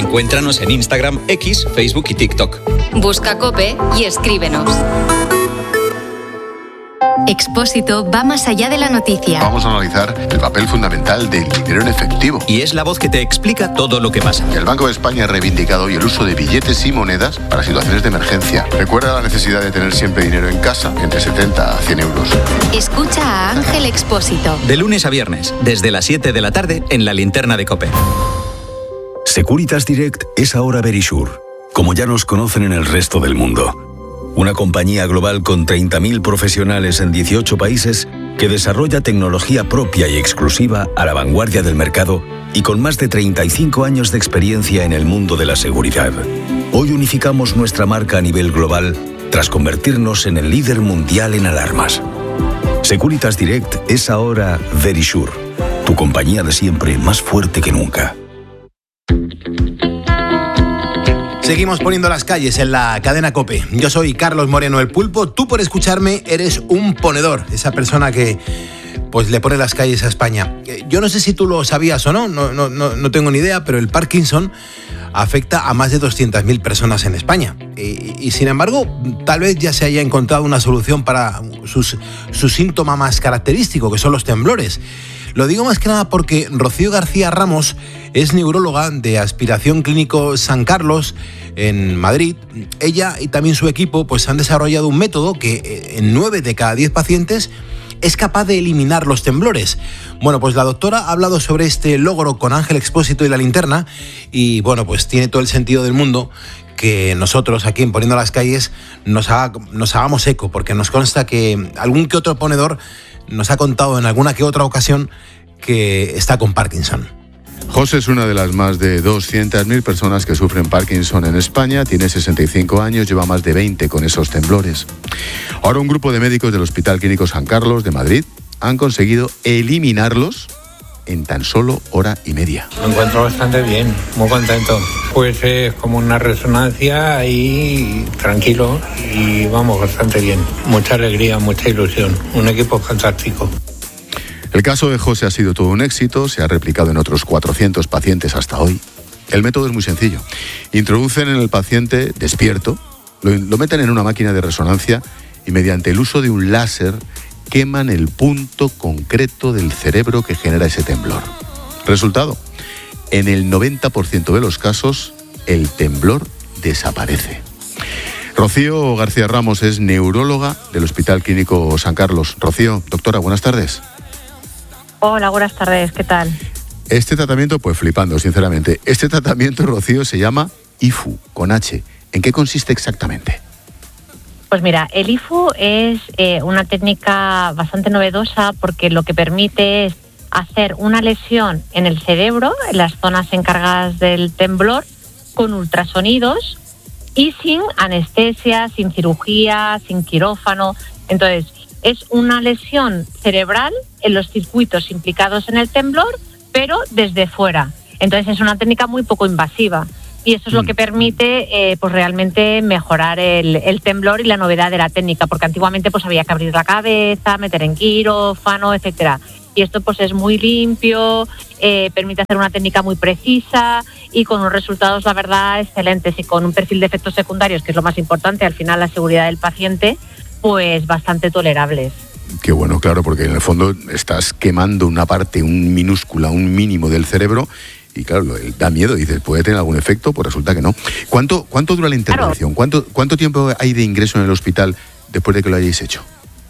Encuéntranos en Instagram, X, Facebook y TikTok. Busca COPE y escríbenos. Expósito va más allá de la noticia. Vamos a analizar el papel fundamental del dinero en efectivo. Y es la voz que te explica todo lo que pasa. El Banco de España ha reivindicado hoy el uso de billetes y monedas para situaciones de emergencia. Recuerda la necesidad de tener siempre dinero en casa, entre 70 a 100 euros. Escucha a Ángel Expósito. De lunes a viernes, desde las 7 de la tarde, en la linterna de COPE. Securitas Direct es ahora Verisure, como ya nos conocen en el resto del mundo. Una compañía global con 30.000 profesionales en 18 países que desarrolla tecnología propia y exclusiva a la vanguardia del mercado y con más de 35 años de experiencia en el mundo de la seguridad. Hoy unificamos nuestra marca a nivel global tras convertirnos en el líder mundial en alarmas. Securitas Direct es ahora Verisure, tu compañía de siempre más fuerte que nunca. Seguimos poniendo las calles en la cadena COPE. Yo soy Carlos Moreno el Pulpo. Tú, por escucharme, eres un ponedor. Esa persona que pues le pone las calles a España. Yo no sé si tú lo sabías o no tengo ni idea, pero el Parkinson afecta a más de 200.000 personas en España. Y sin embargo, tal vez ya se haya encontrado una solución para su síntoma más característico, que son los temblores. Lo digo más que nada porque Rocío García Ramos es neuróloga de Aspiración Clínico San Carlos en Madrid. Ella y también su equipo pues han desarrollado un método que en 9 de cada 10 pacientes es capaz de eliminar los temblores. Bueno, pues la doctora ha hablado sobre este logro con Ángel Expósito y La Linterna y bueno, pues tiene todo el sentido del mundo que nosotros aquí en Poniendo las Calles nos hagamos eco, porque nos consta que algún que otro ponedor nos ha contado en alguna que otra ocasión que está con Parkinson. José es una de las más de 200.000 personas que sufren Parkinson en España. Tiene 65 años, lleva más de 20 con esos temblores. Ahora un grupo de médicos del Hospital Clínico San Carlos de Madrid han conseguido eliminarlos en tan solo hora y media. Me encuentro bastante bien, muy contento. Pues es como una resonancia ahí, tranquilo, y vamos, bastante bien. Mucha alegría, mucha ilusión. Un equipo fantástico. El caso de José ha sido todo un éxito, se ha replicado en otros 400 pacientes hasta hoy. El método es muy sencillo. Introducen en el paciente despierto, lo meten en una máquina de resonancia y mediante el uso de un láser queman el punto concreto del cerebro que genera ese temblor. Resultado, en el 90% de los casos, el temblor desaparece. Rocío García Ramos es neuróloga del Hospital Clínico San Carlos. Rocío, doctora, buenas tardes. Hola, buenas tardes, ¿qué tal? Este tratamiento, pues flipando, sinceramente. Este tratamiento, Rocío, se llama IFU, con H. ¿En qué consiste exactamente? Pues mira, el IFU es una técnica bastante novedosa porque lo que permite es hacer una lesión en el cerebro, en las zonas encargadas del temblor, con ultrasonidos y sin anestesia, sin cirugía, sin quirófano. Entonces, es una lesión cerebral en los circuitos implicados en el temblor, pero desde fuera. Entonces, es una técnica muy poco invasiva. Y eso es lo que permite pues realmente mejorar el temblor y la novedad de la técnica, porque antiguamente pues había que abrir la cabeza, meter en quirófano, etcétera. Y esto pues es muy limpio, permite hacer una técnica muy precisa y con unos resultados, la verdad, excelentes y con un perfil de efectos secundarios, que es lo más importante, al final la seguridad del paciente, pues bastante tolerables. Qué bueno, claro, porque en el fondo estás quemando una parte, un minúscula, un mínimo del cerebro. Y claro, da miedo, dices, ¿puede tener algún efecto? Pues resulta que no. ¿Cuánto dura la intervención? Claro. ¿Cuánto tiempo hay de ingreso en el hospital después de que lo hayáis hecho?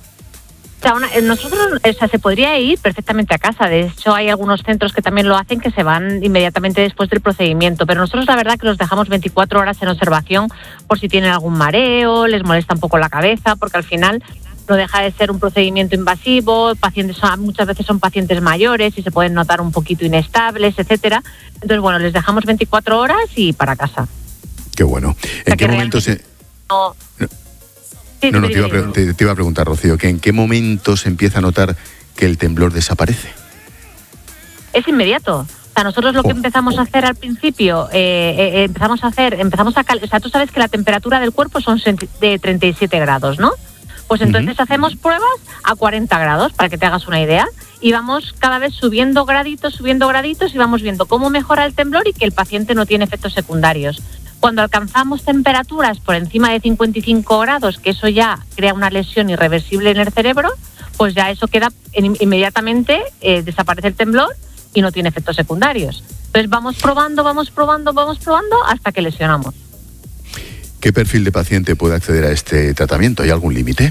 Nosotros, se podría ir perfectamente a casa. De hecho, hay algunos centros que también lo hacen, que se van inmediatamente después del procedimiento. Pero nosotros, la verdad, que los dejamos 24 horas en observación por si tienen algún mareo, les molesta un poco la cabeza, porque al final no deja de ser un procedimiento invasivo, muchas veces son pacientes mayores y se pueden notar un poquito inestables, etcétera. Entonces, bueno, les dejamos 24 horas y para casa. Qué bueno. ¿En qué momento se...? Te iba a preguntar, Rocío, que ¿en qué momento se empieza a notar que el temblor desaparece? Es inmediato. O sea, nosotros lo que empezamos a hacer al principio, tú sabes que la temperatura del cuerpo son de 37 grados, ¿no? Pues entonces hacemos pruebas a 40 grados, para que te hagas una idea, y vamos cada vez subiendo graditos y vamos viendo cómo mejora el temblor y que el paciente no tiene efectos secundarios. Cuando alcanzamos temperaturas por encima de 55 grados, que eso ya crea una lesión irreversible en el cerebro, pues ya eso queda inmediatamente, desaparece el temblor y no tiene efectos secundarios. Entonces vamos probando hasta que lesionamos. ¿Qué perfil de paciente puede acceder a este tratamiento? ¿Hay algún límite?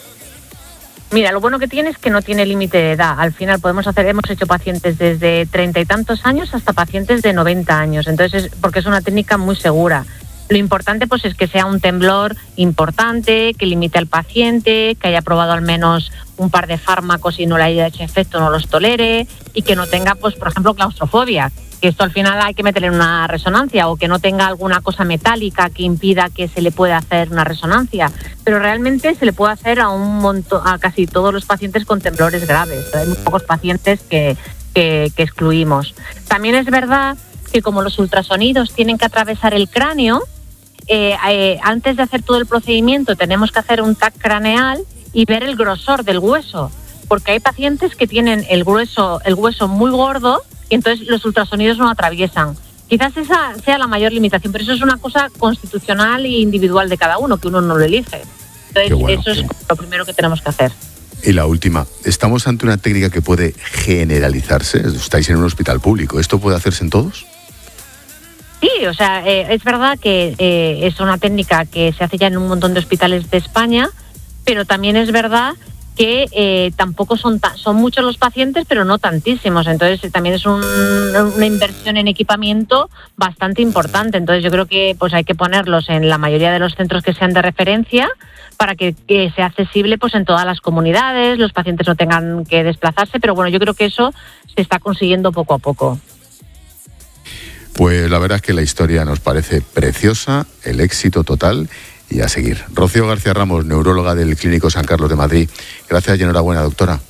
Mira, lo bueno que tiene es que no tiene límite de edad. Al final hemos hecho pacientes desde 30 y tantos años hasta pacientes de 90 años. Entonces, porque es una técnica muy segura. Lo importante pues es que sea un temblor importante, que limite al paciente, que haya probado al menos un par de fármacos y no le haya hecho efecto, no los tolere, y que no tenga, pues por ejemplo, claustrofobia, que esto al final hay que meterle en una resonancia, o que no tenga alguna cosa metálica que impida que se le pueda hacer una resonancia. Pero realmente se le puede hacer a casi todos los pacientes con temblores graves. Hay muy pocos pacientes que excluimos. También es verdad que como los ultrasonidos tienen que atravesar el cráneo, antes de hacer todo el procedimiento tenemos que hacer un TAC craneal y ver el grosor del hueso, porque hay pacientes que tienen el hueso muy gordo y entonces los ultrasonidos no atraviesan. Quizás esa sea la mayor limitación, pero eso es una cosa constitucional e individual de cada uno, que uno no lo elige. Entonces eso es lo primero que tenemos que hacer. Y la última, ¿estamos ante una técnica que puede generalizarse? Estáis en un hospital público, ¿esto puede hacerse en todos? Sí, o sea, es verdad que es una técnica que se hace ya en un montón de hospitales de España, pero también es verdad que tampoco son muchos los pacientes, pero no tantísimos. Entonces también es una inversión en equipamiento bastante importante. Entonces yo creo que pues hay que ponerlos en la mayoría de los centros que sean de referencia para que sea accesible pues en todas las comunidades, los pacientes no tengan que desplazarse, pero bueno, yo creo que eso se está consiguiendo poco a poco. Pues la verdad es que la historia nos parece preciosa, el éxito total y a seguir. Rocío García Ramos, neuróloga del Clínico San Carlos de Madrid. Gracias y enhorabuena, doctora.